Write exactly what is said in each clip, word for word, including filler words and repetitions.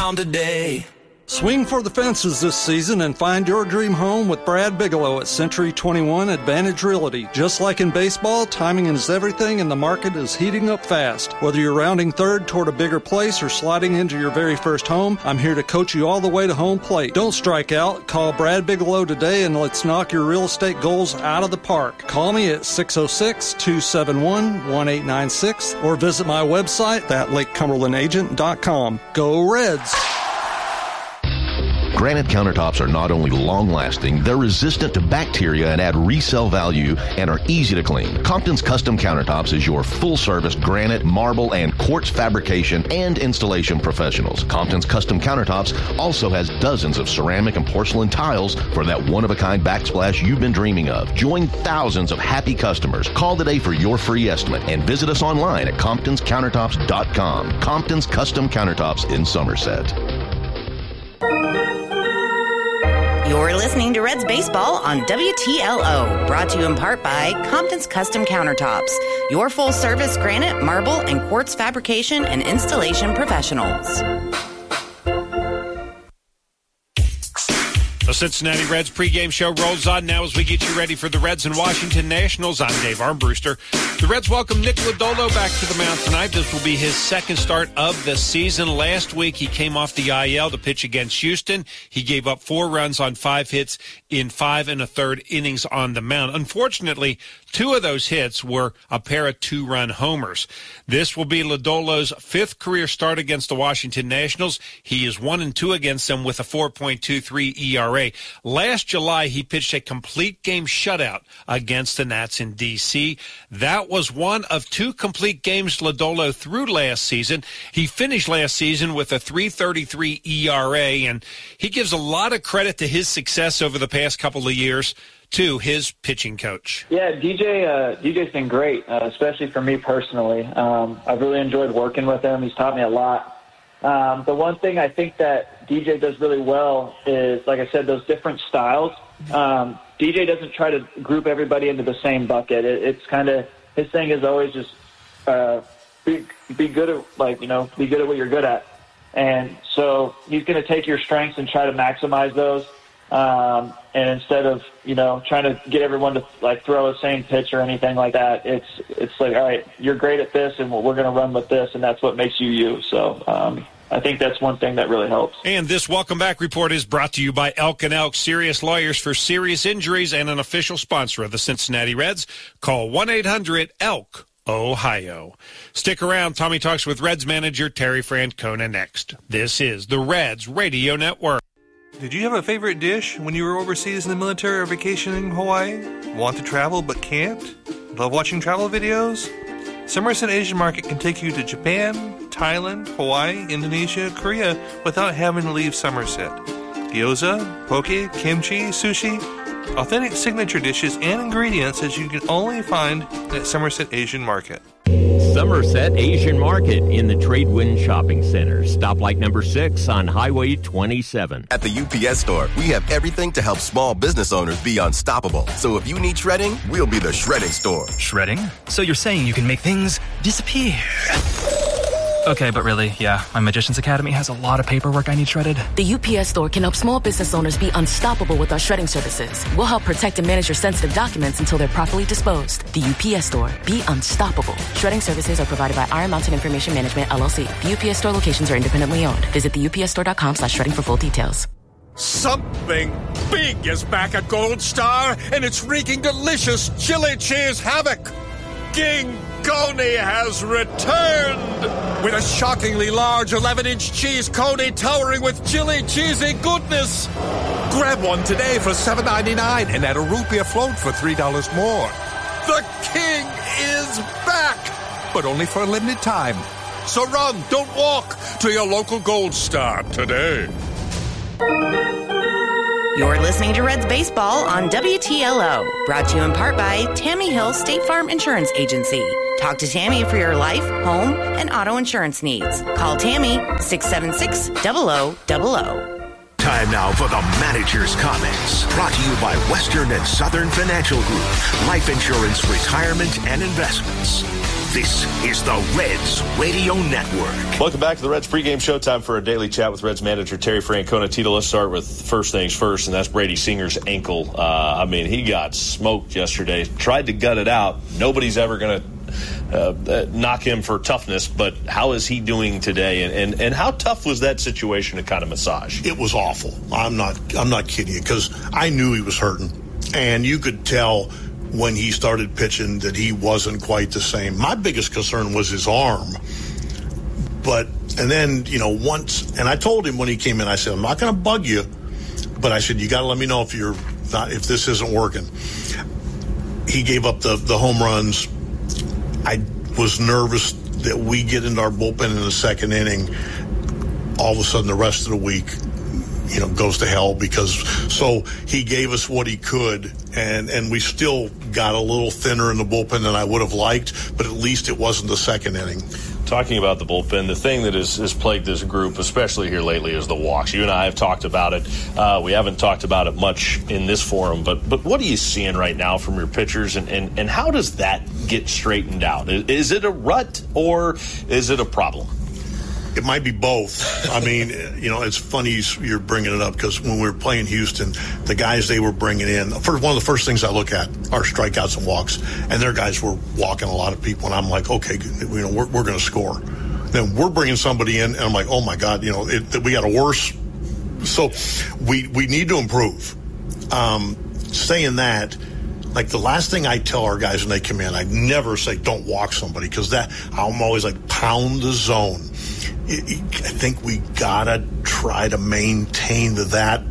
town today. Swing for the fences this season and find your dream home with Brad Bigelow at Century twenty-one Advantage Realty. Just like in baseball, timing is everything and the market is heating up fast. Whether you're rounding third toward a bigger place or sliding into your very first home, I'm here to coach you all the way to home plate. Don't strike out. Call Brad Bigelow today and let's knock your real estate goals out of the park. Call me at six oh six, two seven one, one eight nine six or visit my website at lake cumberland agent dot com. Go Reds! Granite countertops are not only long-lasting, they're resistant to bacteria and add resale value and are easy to clean. Compton's Custom Countertops is your full-service granite, marble, and quartz fabrication and installation professionals. Compton's Custom Countertops also has dozens of ceramic and porcelain tiles for that one-of-a-kind backsplash you've been dreaming of. Join thousands of happy customers. Call today for your free estimate and visit us online at comptons countertops dot com. Compton's Custom Countertops in Somerset. You're listening to Reds Baseball on W T L O, brought to you in part by Compton's Custom Countertops, your full-service granite, marble, and quartz fabrication and installation professionals. The Cincinnati Reds pregame show rolls on now as we get you ready for the Reds and Washington Nationals. I'm Dave Armbruster. The Reds welcome Nick Lodolo back to the mound tonight. This will be his second start of the season. Last week, he came off the I L to pitch against Houston. He gave up four runs on five hits in five and a third innings on the mound. Unfortunately, two of those hits were a pair of two-run homers. This will be Lodolo's fifth career start against the Washington Nationals. He is one and two against them with a four point two three E R A. Last July, he pitched a complete game shutout against the Nats in D C. That was one of two complete games Lodolo threw last season. He finished last season with a three thirty-three E R A, and he gives a lot of credit to his success over the past couple of years to his pitching coach. Yeah, D J, uh, D J's been great, uh, especially for me personally. Um, I've really enjoyed working with him. He's taught me a lot. Um, the one thing I think that D J does really well is, like I said, those different styles. Um, D J doesn't try to group everybody into the same bucket. It, it's kind of, his thing is always just uh, be, be good at, like, you know, be good at what you're good at. And so he's going to take your strengths and try to maximize those. Um, and instead of, you know, trying to get everyone to like throw a same pitch or anything like that, it's, it's like, all right, you're great at this and we're going to run with this. And that's what makes you you. So, um, I think that's one thing that really helps. And this Welcome Back report is brought to you by Elk and Elk, serious lawyers for serious injuries and an official sponsor of the Cincinnati Reds. Call one eight hundred elk Ohio. Stick around. Tommy talks with Reds manager Terry Francona next. This is the Reds Radio Network. Did you have a favorite dish when you were overseas in the military or vacationing in Hawaii? Want to travel but can't? Love watching travel videos? Somerset Asian Market can take you to Japan, Thailand, Hawaii, Indonesia, Korea without having to leave Somerset. Gyoza, poke, kimchi, sushi, authentic signature dishes and ingredients that you can only find at Somerset Asian Market. Somerset Asian Market in the Tradewind Shopping Center. Stoplight number six on Highway twenty-seven. At the U P S store, we have everything to help small business owners be unstoppable. So if you need shredding, we'll be the shredding store. Shredding? So you're saying you can make things disappear? Okay, but really, yeah, my Magician's Academy has a lot of paperwork I need shredded. The U P S store can help small business owners be unstoppable with our shredding services. We'll help protect and manage your sensitive documents until they're properly disposed. The U P S store. Be unstoppable. Shredding services are provided by Iron Mountain Information Management, L L C. The U P S store locations are independently owned. Visit the U P S store dot com slash shredding for full details. Something big is back at Gold Star, and it's wreaking delicious chili cheese havoc. King Coney has returned with a shockingly large eleven-inch cheese coney towering with chili cheesy goodness. Grab one today for seven ninety-nine and add a root beer float for three dollars more. The king is back, but only for a limited time. So run, don't walk, to your local Gold Star today. You're listening to Reds Baseball on W T L O, brought to you in part by Tammy Hill State Farm Insurance Agency. Talk to Tammy for your life, home, and auto insurance needs. Call Tammy, six seven six, zero zero zero zero. Time now for the Manager's Comments, brought to you by Western and Southern Financial Group, life insurance, retirement, and investments. This is the Reds Radio Network. Welcome back to the Reds pregame show. Time for a daily chat with Reds manager Terry Francona. Tito, let's start with first things first, and that's Brady Singer's ankle. Uh, I mean, he got smoked yesterday. Tried to gut it out. Nobody's ever going to uh, knock him for toughness, but how is he doing today? And, and, and how tough was that situation to kind of massage? It was awful. I'm not, I'm not kidding you, because I knew he was hurting, and you could tell when he started pitching that he wasn't quite the same. My biggest concern was his arm. But, and then, you know, once, and I told him when he came in, I said, I'm not going to bug you, but I said, you got to let me know if you're not, if this isn't working. He gave up the, the home runs. I was nervous that we get into our bullpen in the second inning. All of a sudden, the rest of the week, you know, goes to hell, because so he gave us what he could, and, and we still got a little thinner in the bullpen than I would have liked, but at least it wasn't the second inning. Talking about the bullpen, the thing that has, has plagued this group, especially here lately, is the walks. You and I have talked about it. Uh, we haven't talked about it much in this forum, but but what are you seeing right now from your pitchers, and, and, and how does that get straightened out? Is, is it a rut, or is it a problem? It might be both. I mean, you know, it's funny you're bringing it up, because when we were playing Houston, the guys they were bringing in, first, one of the first things I look at are strikeouts and walks, and their guys were walking a lot of people, and I'm like, okay, you know, we're, we're going to score. Then we're bringing somebody in, and I'm like, oh my God, you know, it, we got a worse. So we we need to improve. Um, saying that, like the last thing I tell our guys when they come in, I never say don't walk somebody, because that I'm always like pound the zone. I think we gotta try to maintain that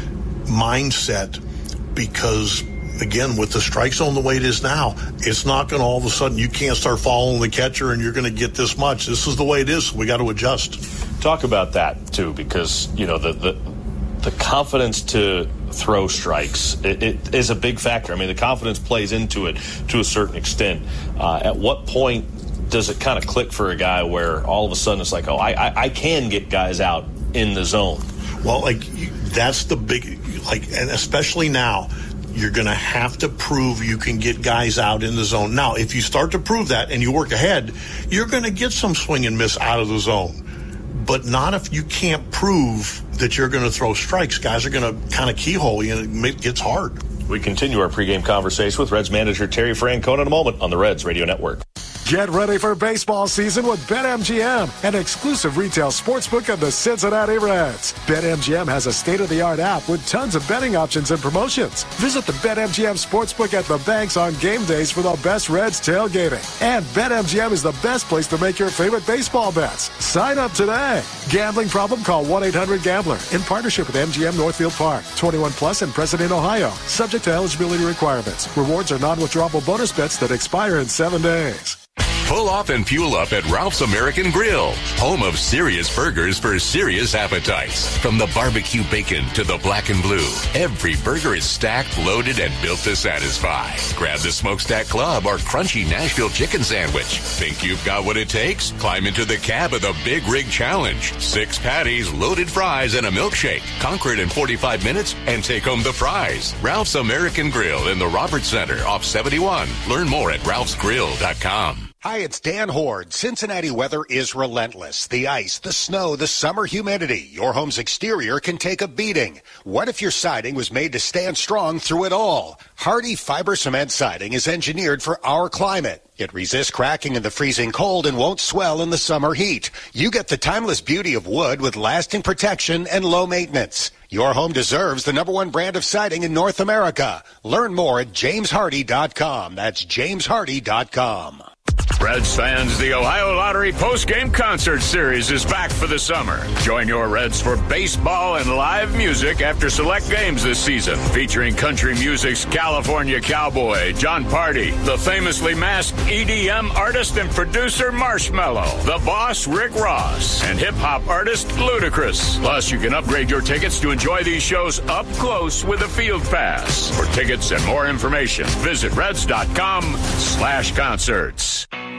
mindset, because again, with the strike zone the way it is now, it's not going to all of a sudden you can't start following the catcher and you're going to get this much. This is the way it is. So we got to adjust. Talk about that too, because you know the the, the confidence to throw strikes it, it is a big factor. I mean, the confidence plays into it to a certain extent. Uh, at what point does it kind of click for a guy where all of a sudden it's like, oh, I, I, I can get guys out in the zone? Well, like that's the big, like, and especially now, you're going to have to prove you can get guys out in the zone. Now, if you start to prove that and you work ahead, you're going to get some swing and miss out of the zone. But not if you can't prove that you're going to throw strikes. Guys are going to kind of keyhole you, and it gets hard. We continue our pregame conversation with Reds manager Terry Francona in a moment on the Reds Radio Network. Get ready for baseball season with BetMGM, an exclusive retail sportsbook of the Cincinnati Reds. BetMGM has a state-of-the-art app with tons of betting options and promotions. Visit the BetMGM Sportsbook at the banks on game days for the best Reds tailgating. And BetMGM is the best place to make your favorite baseball bets. Sign up today. Gambling problem? Call one eight hundred gambler. In partnership with M G M Northfield Park. twenty-one plus and present in Ohio. Subject to eligibility requirements. Rewards are non-withdrawable bonus bets that expire in seven days. Pull off and fuel up at Ralph's American Grill, home of serious burgers for serious appetites. From the barbecue bacon to the black and blue, every burger is stacked, loaded, and built to satisfy. Grab the Smokestack Club or crunchy Nashville chicken sandwich. Think you've got what it takes? Climb into the cab of the Big Rig Challenge. Six patties, loaded fries, and a milkshake. Conquer it in forty-five minutes and take home the fries. Ralph's American Grill in the Roberts Center off seventy-one. Learn more at ralphs grill dot com. Hi, it's Dan Horde. Cincinnati weather is relentless. The ice, the snow, the summer humidity. Your home's exterior can take a beating. What if your siding was made to stand strong through it all? Hardy Fiber Cement Siding is engineered for our climate. It resists cracking in the freezing cold and won't swell in the summer heat. You get the timeless beauty of wood with lasting protection and low maintenance. Your home deserves the number one brand of siding in North America. Learn more at james hardy dot com. That's james hardy dot com. Reds fans, the Ohio Lottery post-game concert series is back for the summer. Join your Reds for baseball and live music after select games this season, featuring country music's California Cowboy, John Party, the famously masked E D M artist and producer Marshmello, the boss Rick Ross, and hip-hop artist Ludacris. Plus, you can upgrade your tickets to enjoy these shows up close with a field pass. For tickets and more information, visit reds dot com slash concerts.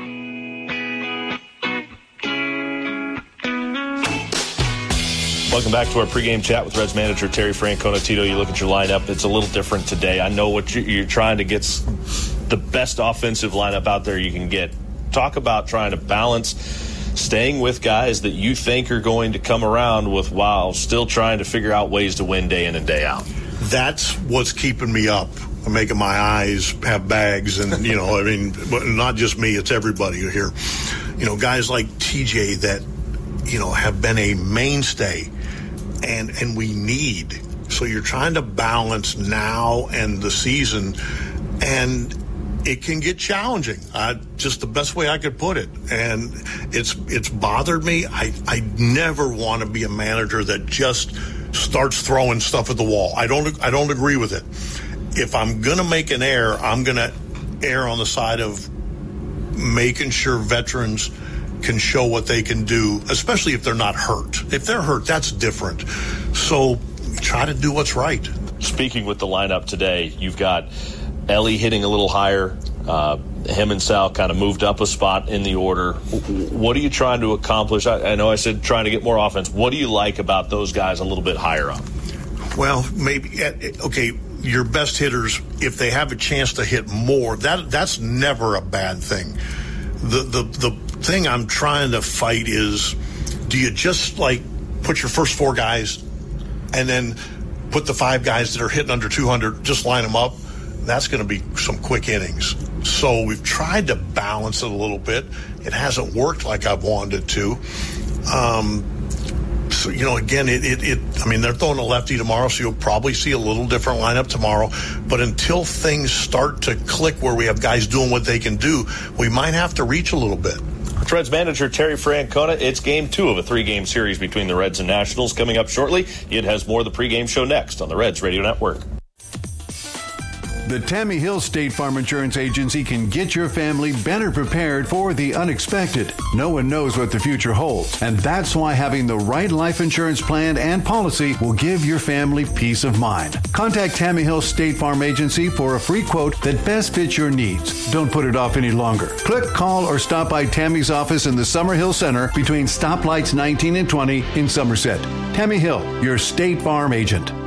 Welcome back to our pregame chat with Reds manager Terry Francona. Tito, you look at your lineup. It's a little different today. I know what you're trying to get the best offensive lineup out there you can get. talk about trying to balance staying with guys that you think are going to come around with while still trying to figure out ways to win day in and day out. That's what's keeping me up, making my eyes have bags. And, you know, I mean, not just me, it's everybody here. You know, guys like T J that, you know, have been a mainstay and, and we need. So you're trying to balance now and the season, and it can get challenging. Uh, just the best way I could put it. And it's it's bothered me. I, I never want to be a manager that just starts throwing stuff at the wall. I don't I don't agree with it. If I'm going to make an error, I'm going to err on the side of making sure veterans can show what they can do, especially if they're not hurt. If they're hurt, that's different. So try to do what's right. Speaking with the lineup today, you've got Ellie hitting a little higher. Uh, him and Sal kind of moved up a spot in the order. What are you trying to accomplish? I, I know I said trying to get more offense. What do you like about those guys a little bit higher up? Well, maybe, okay, your best hitters, if they have a chance to hit more, that that's never a bad thing. The, the, the thing I'm trying to fight is, do you just, like, put your first four guys and then put the five guys that are hitting under two hundred, just line them up? That's going to be some quick innings. So we've tried to balance it a little bit. It hasn't worked like I've wanted it to. Um, so, you know, again, it, it, it, I mean, they're throwing a lefty tomorrow, so you'll probably see a little different lineup tomorrow. But until things start to click where we have guys doing what they can do, we might have to reach a little bit. Reds manager Terry Francona, it's game two of a three-game series between the Reds and Nationals coming up shortly. It has more of the pregame show next on the Reds Radio Network. The Tammy Hill State Farm Insurance Agency can get your family better prepared for the unexpected. No one knows what the future holds, and that's why having the right life insurance plan and policy will give your family peace of mind. Contact Tammy Hill State Farm Agency for a free quote that best fits your needs. Don't put it off any longer. Click, call, or stop by Tammy's office in the Summerhill Center between stoplights nineteen and twenty in Somerset. Tammy Hill, your State Farm agent.